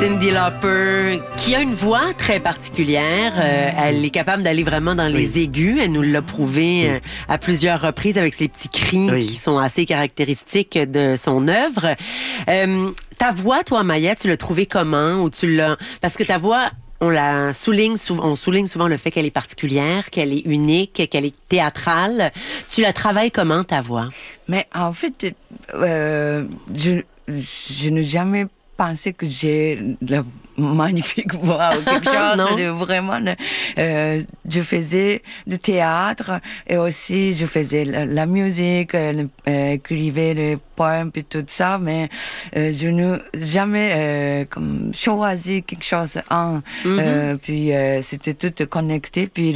Cyndi Lauper, qui a une voix très particulière. Elle est capable d'aller vraiment dans les aigus. Elle nous l'a prouvé à plusieurs reprises avec ses petits cris qui sont assez caractéristiques de son œuvre. Ta voix, toi, Maya, tu l'as trouvée comment? Ou tu l'as... Parce que ta voix... On souligne souvent le fait qu'elle est particulière, qu'elle est unique, qu'elle est théâtrale. Tu la travailles comment, ta voix? Mais en fait, je n'ai jamais pensé que j'ai la magnifique voix ou quelque chose. Vraiment, je faisais du théâtre et aussi je faisais la musique, écrivais les poèmes et tout ça, mais je n'ai jamais choisi quelque chose. Puis c'était tout connecté. Puis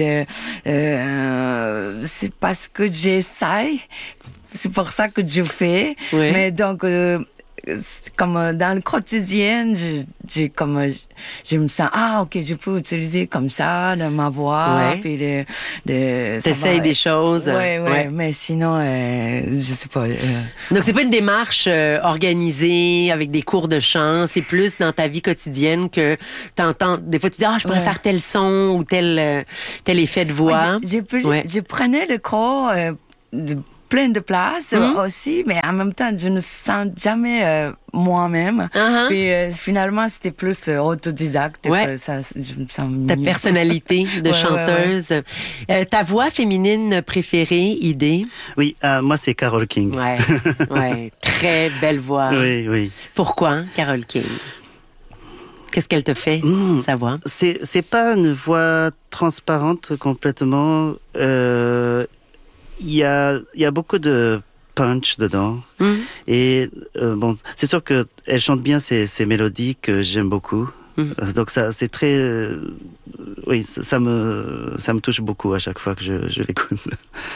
c'est parce que j'essaye. C'est pour ça que je fais. Oui. Mais donc comme dans le quotidien, je me sens ok, je peux utiliser comme ça ma voix, puis t'essayes des choses. Ouais, mais sinon je sais pas. Donc c'est pas une démarche organisée avec des cours de chant, c'est plus dans ta vie quotidienne que t'entends. Des fois tu dis je pourrais faire tel son ou tel effet de voix. Je prenais le cours plein de places aussi, mais en même temps, je ne sens jamais moi-même. Puis finalement, c'était plus autodidacte. Ça, je me sens ta personnalité de chanteuse. Ta voix féminine préférée, idée? Oui, moi, c'est Carole King. Très belle voix. Oui. Pourquoi, Carole King? Qu'est-ce qu'elle te fait, sa voix? C'est pas une voix transparente complètement. Il y a beaucoup de punch dedans. Et c'est sûr que elle chante bien ces mélodies que j'aime beaucoup. Donc ça, c'est très, ça me touche beaucoup à chaque fois que je l'écoute.